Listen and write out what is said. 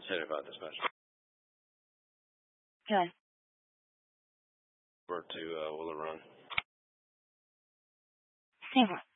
10-5 dispatch. Okay. Over to Willow Run. Same one.